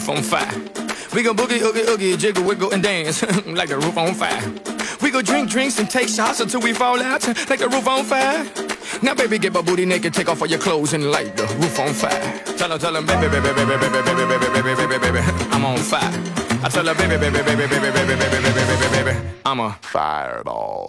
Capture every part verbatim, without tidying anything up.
On fire. We go boogie, oogie, oogie, jiggle, wiggle, and dance like the roof on fire. We go drink drinks and take shots until we fall out like the roof on fire. Now, baby, get my booty naked, take off all your clothes and light the roof on fire. Tell her, tell her, baby, baby, baby, baby, baby, baby, baby, baby, baby, baby, I'm on fire. I tell her, baby, baby, baby, baby, baby, baby, baby, baby, baby, I'm a fireball.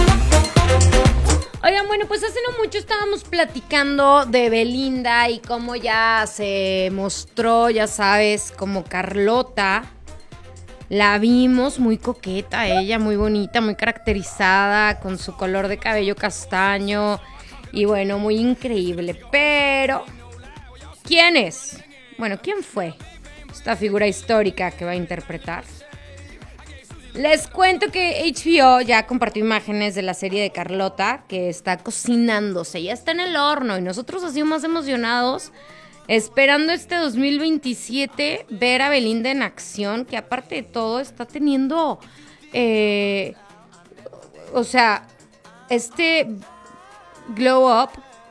Oigan, bueno, pues hace no mucho estábamos platicando de Belinda y cómo ya se mostró, ya sabes, como Carlota. La vimos muy coqueta, ella muy bonita, muy caracterizada, con su color de cabello castaño y bueno, muy increíble. Pero, ¿quién es? Bueno, ¿quién fue esta figura histórica que va a interpretar? Les cuento que H B O ya compartió imágenes de la serie de Carlota que está cocinándose, ya está en el horno y nosotros así más emocionados esperando este dos mil veintisiete ver a Belinda en acción, que aparte de todo está teniendo, eh, o sea, este glow up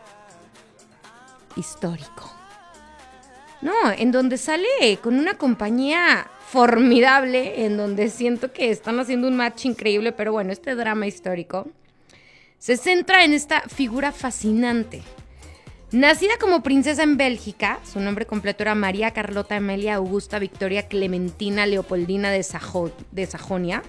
histórico. No, en donde sale con una compañía formidable, en donde siento que están haciendo un match increíble, pero bueno, este drama histórico se centra en esta figura fascinante. Nacida como princesa en Bélgica, su nombre completo era María Carlota Amelia Augusta Victoria Clementina Leopoldina de, Sajo- de Sajonia,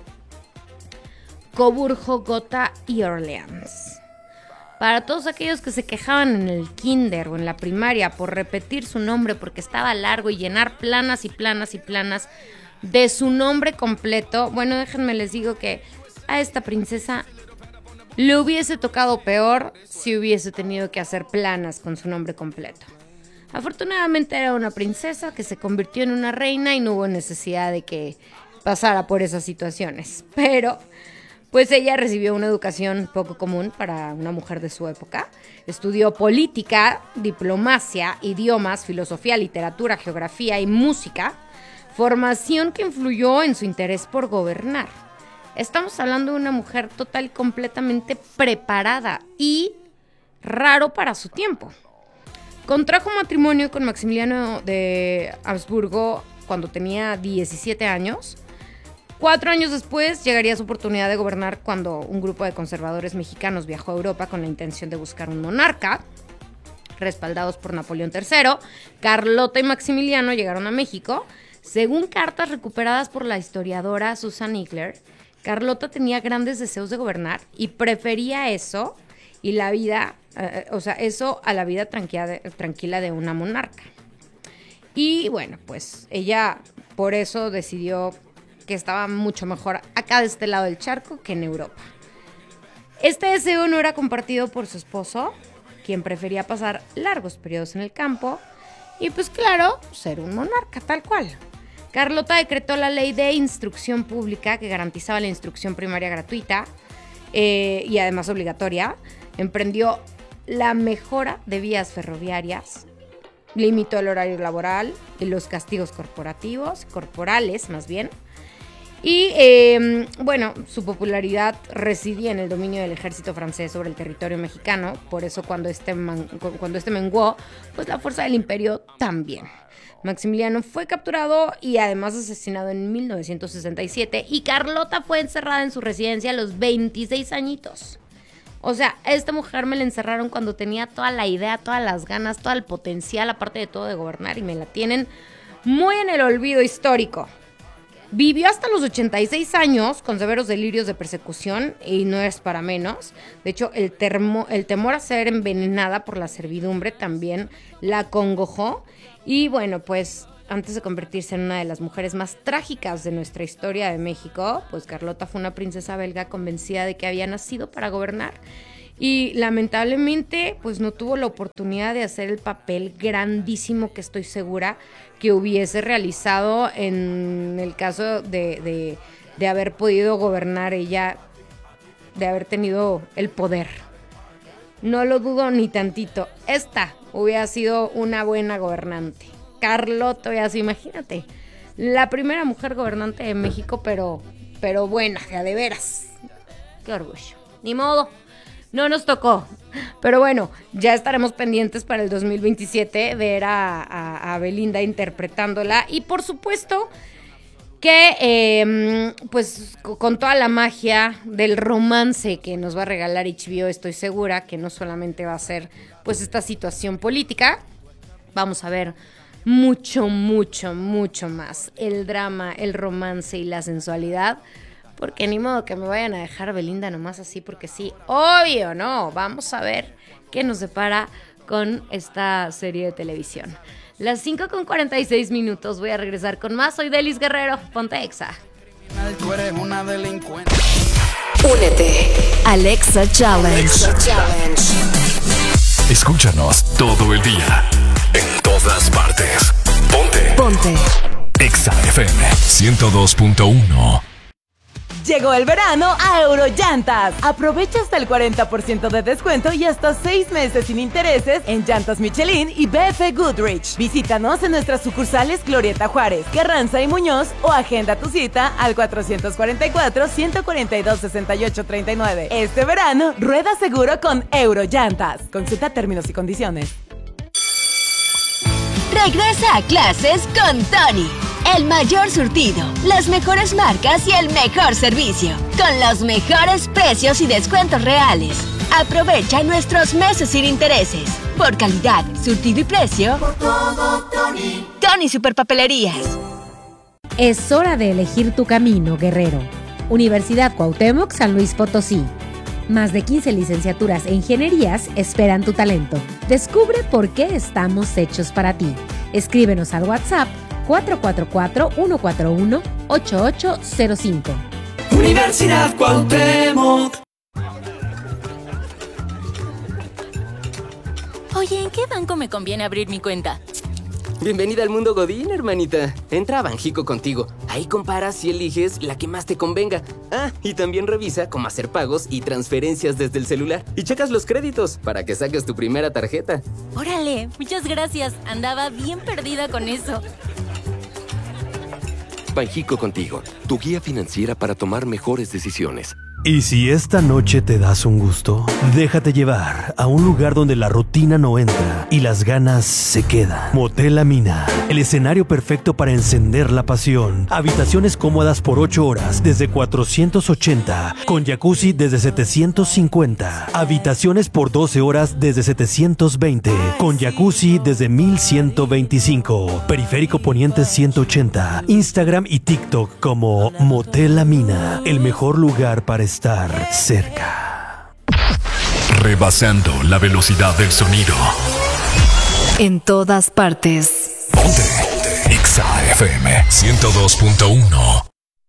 Coburgo, Gotha y Orleans. Para todos aquellos que se quejaban en el kinder o en la primaria por repetir su nombre porque estaba largo y llenar planas y planas y planas de su nombre completo, bueno, déjenme les digo que a esta princesa le hubiese tocado peor si hubiese tenido que hacer planas con su nombre completo. Afortunadamente era una princesa que se convirtió en una reina y no hubo necesidad de que pasara por esas situaciones. Pero pues ella recibió una educación poco común para una mujer de su época. Estudió política, diplomacia, idiomas, filosofía, literatura, geografía y música, formación que influyó en su interés por gobernar. Estamos hablando de una mujer total y completamente preparada y raro para su tiempo. Contrajo matrimonio con Maximiliano de Habsburgo cuando tenía diecisiete años. Cuatro años después llegaría su oportunidad de gobernar cuando un grupo de conservadores mexicanos viajó a Europa con la intención de buscar un monarca. Respaldados por Napoleón tercero, Carlota y Maximiliano llegaron a México. Según cartas recuperadas por la historiadora Susan Igler, Carlota tenía grandes deseos de gobernar y prefería eso y la vida, eh, o sea, eso a la vida tranquila de, tranquila de una monarca. Y bueno, pues ella por eso decidió que estaba mucho mejor acá de este lado del charco que en Europa. Este deseo no era compartido por su esposo, quien prefería pasar largos periodos en el campo y pues claro, ser un monarca tal cual. Carlota decretó la ley de instrucción pública que garantizaba la instrucción primaria gratuita eh, y además obligatoria. Emprendió la mejora de vías ferroviarias, limitó el horario laboral y los castigos corporativos, corporales más bien. Y eh, bueno, su popularidad residía en el dominio del ejército francés sobre el territorio mexicano. Por eso cuando este, man, cuando este menguó, pues la fuerza del imperio también. Maximiliano fue capturado y además asesinado en mil novecientos sesenta y siete. Y Carlota fue encerrada en su residencia a los veintiséis añitos. O sea, a esta mujer me la encerraron cuando tenía toda la idea, todas las ganas, todo el potencial, aparte de todo, de gobernar. Y me la tienen muy en el olvido histórico. Vivió hasta los ochenta y seis años con severos delirios de persecución y no es para menos. De hecho, el, termo, el temor a ser envenenada por la servidumbre también la congojó. Y bueno, pues antes de convertirse en una de las mujeres más trágicas de nuestra historia de México, pues Carlota fue una princesa belga convencida de que había nacido para gobernar. Y lamentablemente, pues no tuvo la oportunidad de hacer el papel grandísimo que estoy segura que hubiese realizado en el caso de, de, de haber podido gobernar ella, de haber tenido el poder. No lo dudo ni tantito. Esta hubiera sido una buena gobernante. Carlota hubiera sido, imagínate, la primera mujer gobernante de México, pero, pero buena, ya de veras. Qué orgullo. Ni modo. No nos tocó. Pero bueno, ya estaremos pendientes para el dos mil veintisiete ver a, a, a Belinda interpretándola. Y por supuesto que eh, pues con toda la magia del romance que nos va a regalar H B O, estoy segura que no solamente va a ser pues esta situación política, vamos a ver mucho, mucho, mucho más. El drama, el romance y la sensualidad. Porque ni modo que me vayan a dejar Belinda nomás así porque sí. Obvio, no. Vamos a ver qué nos depara con esta serie de televisión. Las cinco con cuarenta y seis minutos. Voy a regresar con más. Soy Delis Guerrero. Ponte Exa. Tú eres una delincuente. Únete al Exa Challenge. Exa Challenge. Escúchanos todo el día. En todas partes. Ponte. Ponte. Exa F M ciento dos punto uno. Llegó el verano a Eurollantas. Aprovecha hasta el cuarenta por ciento de descuento y hasta seis meses sin intereses en llantas Michelin y B F Goodrich. Visítanos en nuestras sucursales Glorieta Juárez, Carranza y Muñoz o agenda tu cita al cuatrocientos cuarenta y cuatro, ciento cuarenta y dos, sesenta y ocho, treinta y nueve. Este verano, rueda seguro con Eurollantas. Consulta términos y condiciones. Regresa a clases con Tony. El mayor surtido, las mejores marcas y el mejor servicio. Con los mejores precios y descuentos reales. Aprovecha nuestros meses sin intereses. Por calidad, surtido y precio. Por todo, Tony. Tony Superpapelerías. Es hora de elegir tu camino, guerrero. Universidad Cuauhtémoc, San Luis Potosí. Más de quince licenciaturas e ingenierías esperan tu talento. Descubre por qué estamos hechos para ti. Escríbenos al WhatsApp cuatro cuatro cuatro, uno cuatro uno, ocho ocho cero cinco. Universidad Cuauhtémoc. Oye, ¿en qué banco me conviene abrir mi cuenta? Bienvenida al mundo Godín, hermanita. Entra a Banjico contigo. Ahí comparas y eliges la que más te convenga. Ah, y también revisa cómo hacer pagos y transferencias desde el celular. Y checas los créditos para que saques tu primera tarjeta. Órale, muchas gracias. Andaba bien perdida con eso. Banjico contigo, tu guía financiera para tomar mejores decisiones. Y si esta noche te das un gusto, déjate llevar a un lugar donde la rutina no entra y las ganas se quedan. Motel La Mina, el escenario perfecto para encender la pasión. Habitaciones cómodas por ocho horas desde cuatrocientos ochenta, con jacuzzi desde setecientos cincuenta. Habitaciones por doce horas desde setecientos veinte, con jacuzzi desde mil ciento veinticinco. Periférico Poniente ciento ochenta. Instagram y TikTok como Motel La Mina, el mejor lugar para estar cerca. Rebasando la velocidad del sonido. En todas partes. Ponte. Ponte. Exa F M ciento dos punto uno.